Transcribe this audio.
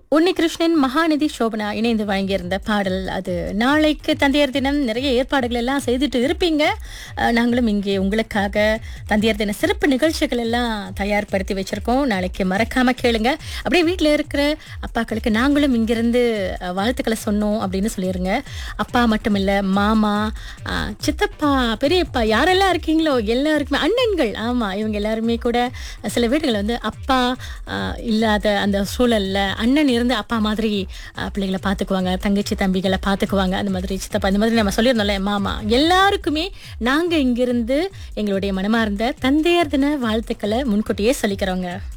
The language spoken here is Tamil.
உன்னிகிருஷ்ணன், மகாநிதி சோபனா இணைந்து வழங்கியிருந்த பாடல் அது. நாளைக்கு தந்தையர் தினம், நிறைய ஏற்பாடுகள் எல்லாம் செய்துட்டு இருப்பீங்க. நாங்களும் இங்கே உங்களுக்காக தந்தையர் தின சிறப்பு நிகழ்ச்சிகள் எல்லாம் தயார்படுத்தி வச்சிருக்கோம். நாளைக்கு மறக்காம கேளுங்க. அப்படியே வீட்டில் இருக்கிற அப்பாக்களுக்கு நாங்களும் இங்கிருந்து வாழ்த்துக்களை சொன்னோம் அப்படின்னு சொல்லிடுங்க. அப்பா மட்டும் இல்ல, மாமா, சித்தப்பா, பெரியப்பா, யாரெல்லாம் இருக்கீங்களோ எல்லாருக்குமே, அண்ணன்கள், ஆமா, இவங்க எல்லாருமே கூட சில வீடுகள் வந்து அப்பா இல்லாத அந்த சூழல்ல அண்ணன் இருந்து அப்பா மாதிரி பிள்ளைகளை பார்த்துக்குவாங்க, தங்கச்சி தம்பிகளை பார்த்துக்குவாங்க, அந்த மாதிரி சித்தப்பா, இந்த மாதிரி நம்ம சொல்லியிருந்தோம்ல, மாமா, எல்லாருக்குமே நாங்க இங்கிருந்து எங்களுடைய மனமார்ந்த தந்தையர் தின வாழ்த்துக்களை முன்கூட்டியே சொல்லிக்கிறோங்க.